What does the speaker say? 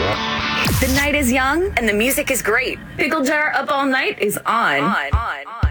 The night is young and the music is great. Pickle Jar Up All Night is on.